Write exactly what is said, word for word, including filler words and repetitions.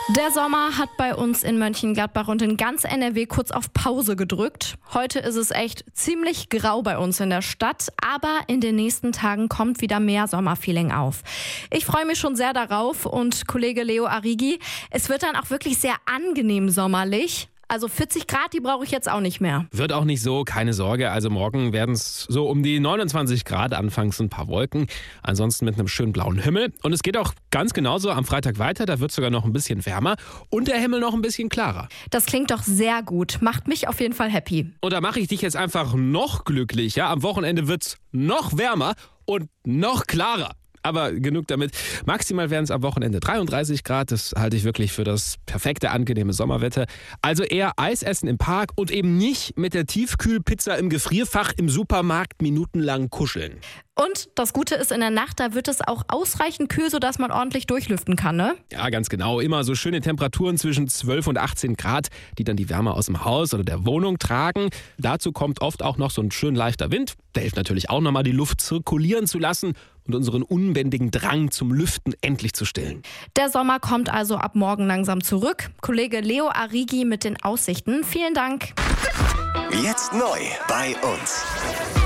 Der Sommer hat bei uns in Mönchengladbach und in ganz N R W kurz auf Pause gedrückt. Heute ist es echt ziemlich grau bei uns in der Stadt, aber in den nächsten Tagen kommt wieder mehr Sommerfeeling auf. Ich freue mich schon sehr darauf und Kollege Leo Arrighi, es wird dann auch wirklich sehr angenehm sommerlich. Also vierzig Grad, die brauche ich jetzt auch nicht mehr. Wird auch nicht so, keine Sorge. Also morgen werden es so um die neunundzwanzig Grad, anfangs ein paar Wolken, ansonsten mit einem schönen blauen Himmel. Und es geht auch ganz genauso am Freitag weiter, da wird es sogar noch ein bisschen wärmer und der Himmel noch ein bisschen klarer. Das klingt doch sehr gut, macht mich auf jeden Fall happy. Und da mache ich dich jetzt einfach noch glücklicher. Am Wochenende wird es noch wärmer und noch klarer. Aber genug damit. Maximal werden es am Wochenende dreiunddreißig Grad. Das halte ich wirklich für das perfekte, angenehme Sommerwetter. Also eher Eis essen im Park und eben nicht mit der Tiefkühlpizza im Gefrierfach im Supermarkt minutenlang kuscheln. Und das Gute ist, in der Nacht, da wird es auch ausreichend kühl, sodass man ordentlich durchlüften kann, ne? Ja, ganz genau. Immer so schöne Temperaturen zwischen zwölf und achtzehn Grad, die dann die Wärme aus dem Haus oder der Wohnung tragen. Dazu kommt oft auch noch so ein schön leichter Wind. Der hilft natürlich auch nochmal, die Luft zirkulieren zu lassen und unseren unbändigen Drang zum Lüften endlich zu stillen. Der Sommer kommt also ab morgen langsam zurück. Kollege Leo Arrighi mit den Aussichten. Vielen Dank. Jetzt neu bei uns.